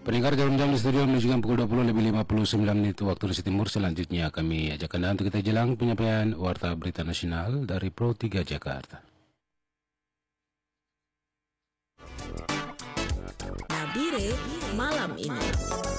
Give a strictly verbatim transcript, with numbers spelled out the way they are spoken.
Pendengar jarum jam di studio menunjukkan pukul dua puluh lebih lima puluh sembilan menit waktu Indonesia Timur. Selanjutnya kami ajak Anda untuk kita jelang penyampaian Warta Berita Nasional dari Pro tiga Jakarta. Nabire malam ini.